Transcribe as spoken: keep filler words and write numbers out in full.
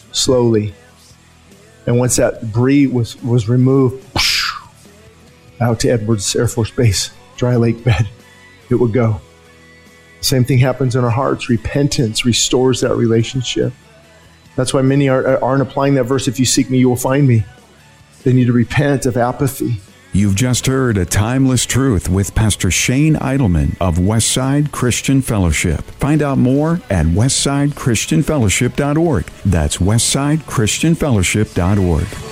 slowly. And once that debris was, was removed, out to Edwards Air Force Base, dry lake bed, it would go. Same thing happens in our hearts. Repentance restores that relationship. That's why many are, aren't applying that verse, if you seek me, you will find me. They need to repent of apathy. You've just heard A Timeless Truth with Pastor Shane Idleman of Westside Christian Fellowship. Find out more at westside christian fellowship dot org. That's westside christian fellowship dot org.